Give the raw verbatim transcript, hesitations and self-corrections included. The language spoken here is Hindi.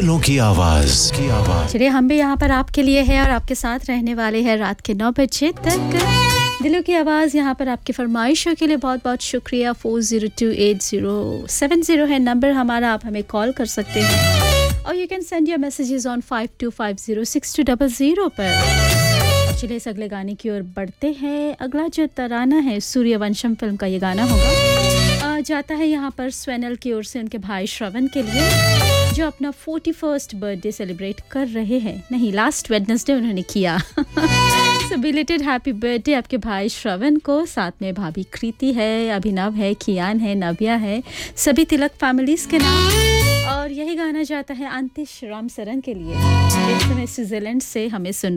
दिलों की आवाज की आवाज चलिए हम भी यहाँ पर आपके लिए है और आपके साथ रहने वाले हैं रात के नौ बजे तक। दिलों की आवाज़ यहाँ पर आपकी फरमाइशों के लिए बहुत बहुत शुक्रिया। Four zero two eight zero seven zero है नंबर हमारा, आप हमें कॉल कर सकते हैं और you can send your messages on five to five zero six to double zero पर। चलिए इस अगले गाने की ओर बढ़ते हैं। अगला जो तराना है सूर्यवंशम फिल्म का ये गाना होगा। आ, जाता है यहाँ पर स्वेनल की ओर से उनके भाई श्रवण के लिए जो अपना फोर्टी फर्स्ट बर्थडे सेलिब्रेट कर रहे हैं। नहीं, लास्ट वेडनेसडे उन्होंने किया। सो बिलेटेड हैप्पी बर्थडे आपके भाई श्रवण को। साथ में भाभी कृति है, अभिनव है, कियान है, नव्या है, सभी तिलक फैमिलीज के नाम। और यही गाना जाता है अंतिश राम सरन के लिए, इस समय स्विट्जरलैंड से हमें सुन